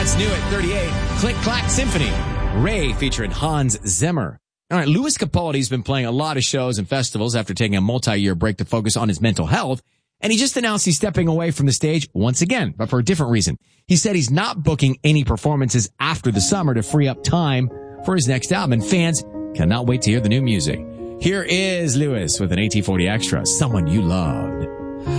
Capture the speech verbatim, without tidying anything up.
That's new at thirty-eight. Click Clack Symphony. Ray featuring Hans Zimmer. All right, Louis Capaldi's been playing a lot of shows and festivals after taking a multi-year break to focus on his mental health. And he just announced he's stepping away from the stage once again, but for a different reason. He said he's not booking any performances after the summer to free up time for his next album. And fans cannot wait to hear the new music. Here is Louis with an A T forty Extra, Someone You Loved.